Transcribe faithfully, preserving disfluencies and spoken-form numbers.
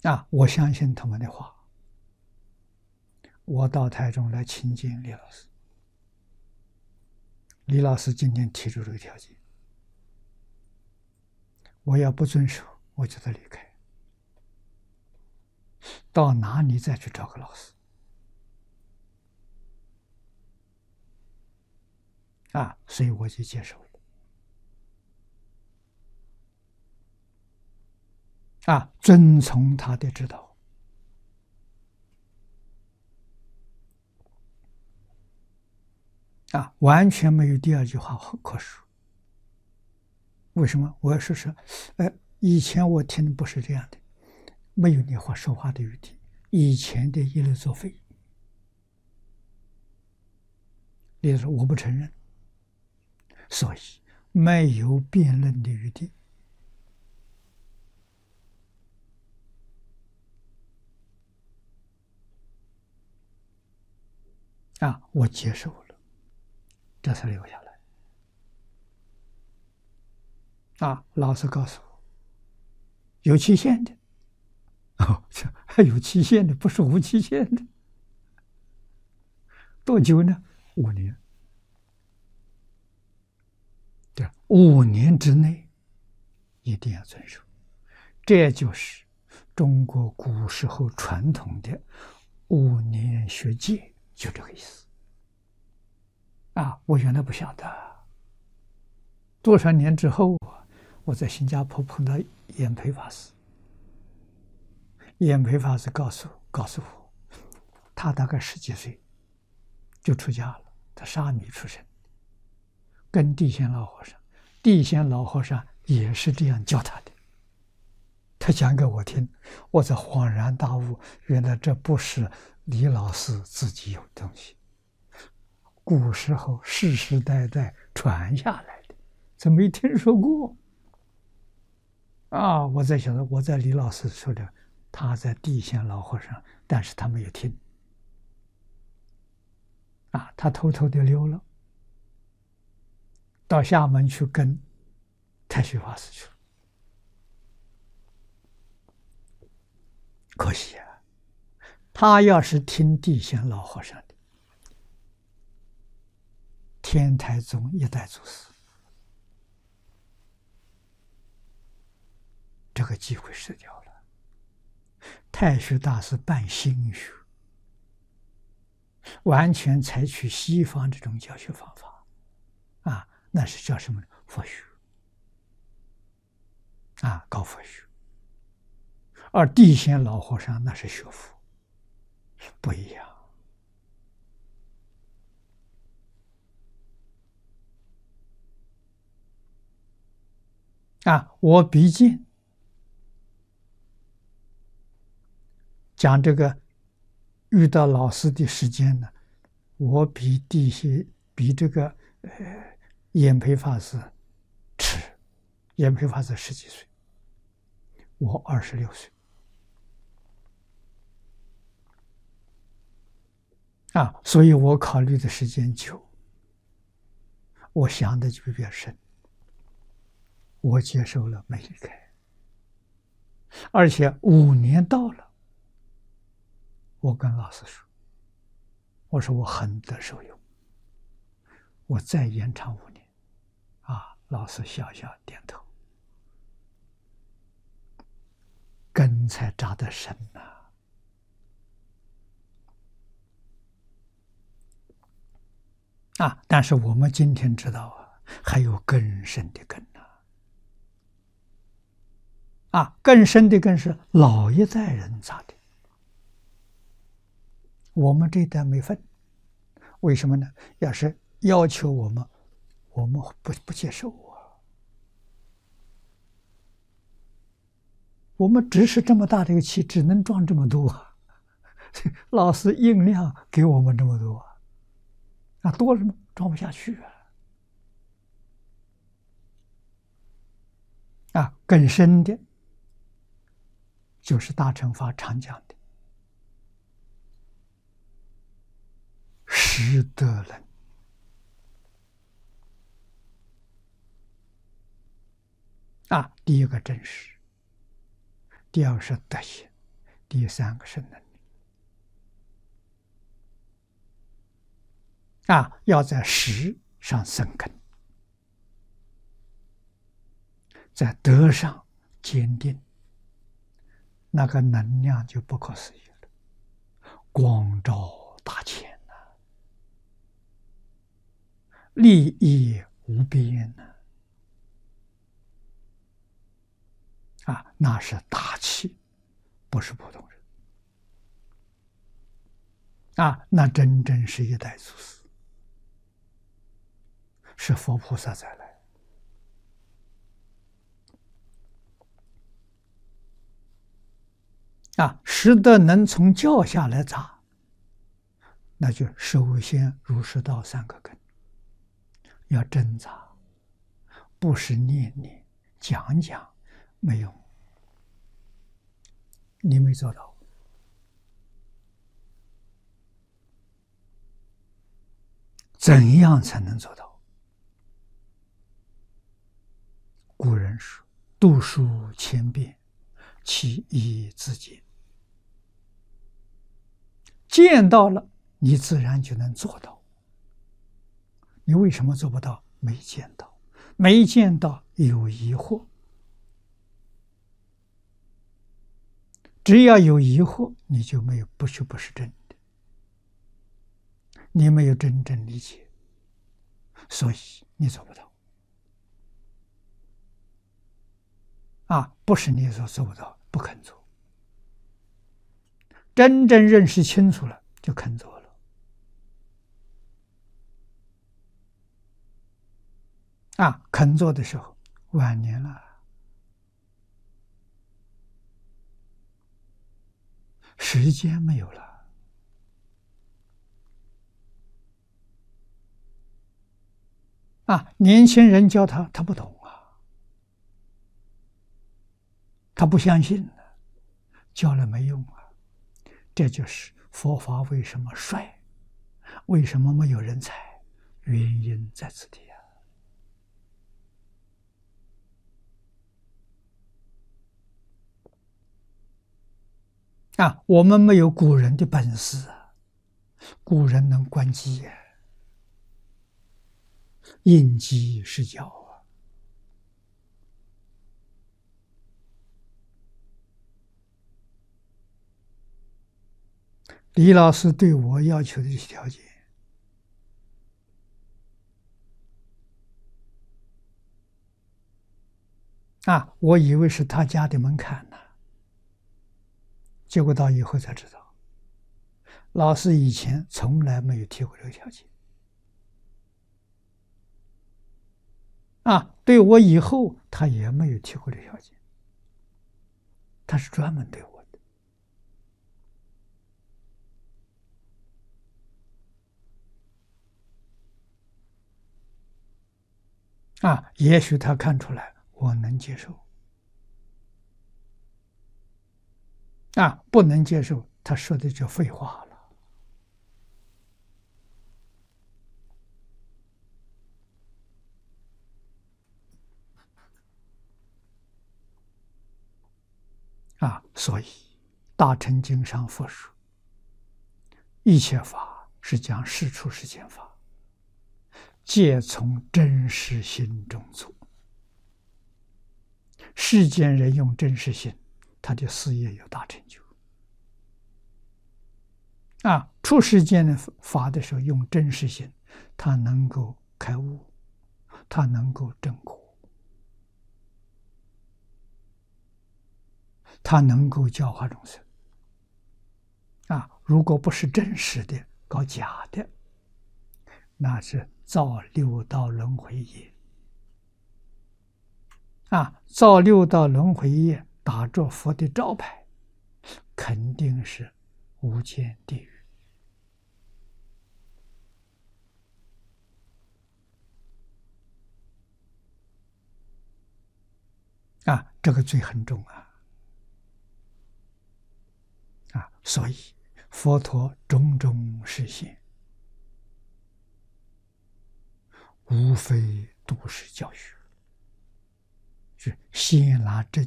啊，我相信他们的话。我到台中来亲近李老师，李老师今天提出这个条件，我要不遵守，我就得离开，到哪里再去找个老师啊？所以我就接受了啊，遵从他的指导。啊，完全没有第二句话可说。为什么？我要说是，呃，以前我听不是这样的，没有你话说话的余地。以前的一律作废，例如说我不承认，所以没有辩论的余地。啊，我接受了，这才留下来。啊，老师告诉我，有期限的。哦，还有期限的，不是无期限的。多久呢？五年。对，五年之内一定要遵守。这就是中国古时候传统的五年学戒，就这个意思。啊，我原来不晓得。多少年之后，我在新加坡碰到演培法师，演培法师告诉告诉我，他大概十几岁就出家了，他沙弥出身，跟地仙老和尚，地仙老和尚也是这样教他的。他讲给我听，我才恍然大悟，原来这不是李老师自己有东西，古时候世世代代传下来的，怎么没听说过？啊！我在想着，我在李老师说的，他在地仙老和尚，但是他没有听，啊，他偷偷的溜了，到厦门去跟太虚法师去了。可惜啊，他要是听地仙老和尚的，天台宗一代祖师，这个机会失掉了。太虚大师办心学，完全采取西方这种教学方法，啊，那是叫什么？佛学，啊，搞佛学。而地仙老和尚那是学佛，不一样。啊，我毕竟讲这个遇到老师的时间呢，我比地仙比这个呃演培法师迟，演培法师十几岁，我二十六岁。啊，所以我考虑的时间久，我想的就比较深，我接受了，没离开。而且五年到了，我跟老师说，我说我很得受用，我再延长五年。啊，老师笑笑点头，根才扎得深呐。啊，但是我们今天知道啊，还有更深的根呐。啊，更深的根是老一代人扎的，我们这一代没分。为什么呢？要是要求我们，我们不不接受啊。我们只是这么大的一个气，只能装这么多啊。老师硬量给我们这么多，啊，多了装不下去啊。啊，更深的，就是大乘法常讲的识得人。啊，第一个真实，第二个是德行， 第三个是能力啊，要在识上生根，在德上坚定，那个能量就不可思议了，光照大千呐、啊，利益无边呐、啊，啊，那是大气，不是普通人啊，那真正是一代祖师，是佛菩萨再来。啊，识得能从教下来扎，那就首先儒释道三个根要真扎，不是念念讲讲没用，你没做到。怎样才能做到？古人说：“读书千遍，其义自见。”见到了，你自然就能做到。你为什么做不到？没见到，没见到有疑惑。只要有疑惑，你就没有，不就不是真的，你没有真正理解，所以你做不到。啊，不是你所做不到，不肯做。真正认识清楚了，就肯做了。啊，肯做的时候，晚年了，时间没有了。啊，年轻人教他，他不懂啊，他不相信，教了没用啊。这就是佛法为什么衰，为什么没有人才，原因在此地啊！啊，我们没有古人的本事啊，古人能观机呀，应机施教啊。李老师对我要求的这些条件，啊，我以为是他家的门槛呢，结果到以后才知道，老师以前从来没有提过这个条件。啊，对我以后他也没有提过这个条件，他是专门对我的。啊，也许他看出来我能接受，啊，不能接受，他说的就废话了。啊，所以《大乘经》上佛说，一切法是讲事出世间法，皆从真实心中做。世间人用真实心，他的事业有大成就。啊，出世间的法的时候，用真实心，他能够开悟，他能够证果，他能够教化众生。啊，如果不是真实的，搞假的，那是造六道轮回业。啊，造六道轮回业，打着佛的招牌，肯定是无间地狱。啊，这个罪很重啊！啊，所以佛陀种种示现，无非都是教学，是先拿这